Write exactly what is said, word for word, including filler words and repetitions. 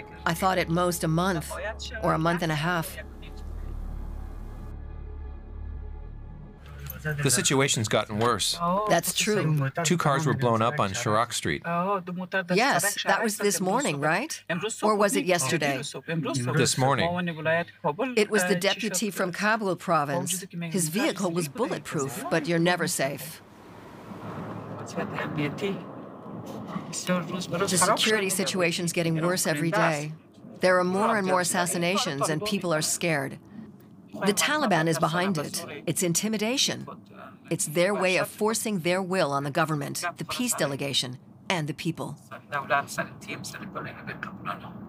I thought at most a month or a month and a half. The situation's gotten worse. That's true. Two cars were blown up on Chirac Street. Yes, that was this morning, right? Or was it yesterday? This morning. It was the deputy from Kabul province. His vehicle was bulletproof, but you're never safe. The security situation's getting worse every day. There are more and more assassinations, and people are scared. The Taliban is behind it. It's intimidation. It's their way of forcing their will on the government, the peace delegation, and the people.